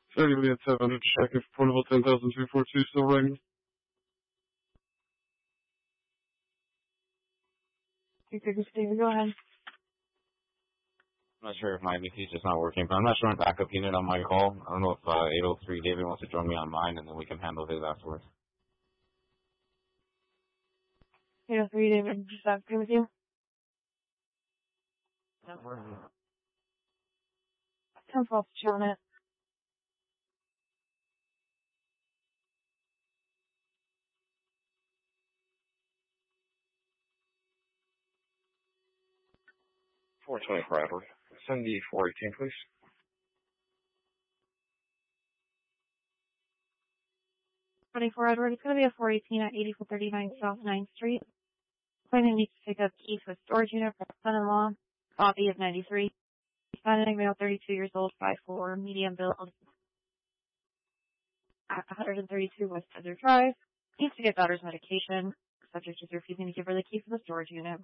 30 at 7 to check if portable 10,242 still ringing. David, go ahead. I'm not sure if my MBT is just not working, but I'm not showing backup unit on my call. I don't know if 803 David wants to join me on mine, and then we can handle his afterwards. 803 David, is that okay with you? Not working. 10-12 showing it. $424 Edward. Send the 418, please. Edward, it's going to be a 418 at 8439 South 9th Street. Claimant needs to pick up key for storage unit for son-in-law. Copy of 93. Hispanic male, 32 years old, 5'4", medium build. At 132 West Desert Drive. Needs to get daughter's medication. Subject is refusing to give her the key for the storage unit.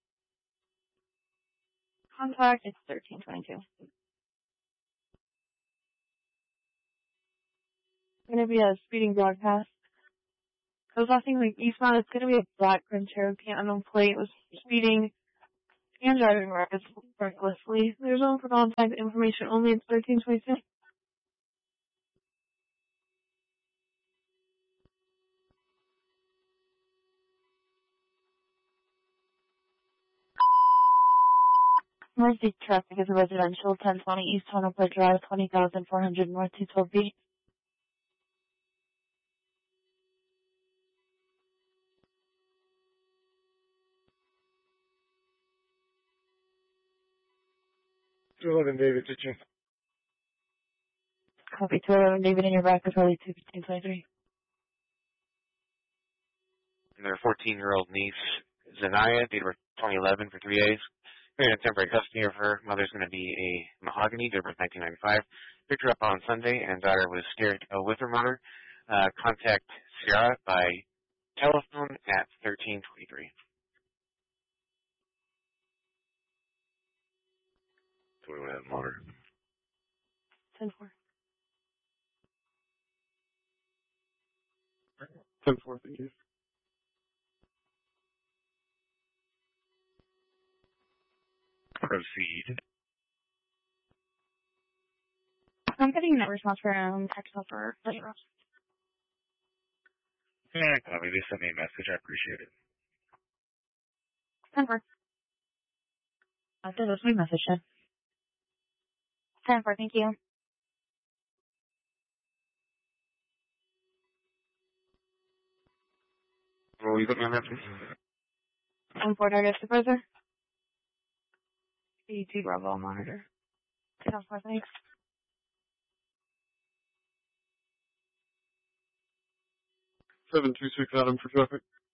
Contact, it's 1322. It's going to be a speeding broadcast. I was asking, like, eastbound, it's going to be a black Grand Cherokee unknown plate. It was speeding and driving recklessly. There's no for contact information only. It's 1322. Northeast traffic is a residential, 1020 East Tonopah Drive, 20,400 North 212B. David, did you? Copy 211 David in your back is early 21523. And their 14-year-old niece, Zanaya, date of birth 2011 for 3 days. We're in temporary custody of her. Mother's going to be a Mahogany, date of birth 1995. Picked her up on Sunday, and daughter was scared with her mother. Contact Sierra by telephone at 1323. So we went ahead and monitor. 10-4. 10-4, thank you. Proceed. I'm getting that response from text for later. Yeah, copy. They sent me a message. I appreciate it. 10-4. That's my message then. 10-4, thank you. Will you put me on that, please? 10-4, Target Supervisor. 82 Bravo monitor. 10-4, thanks. 726 Adam for traffic.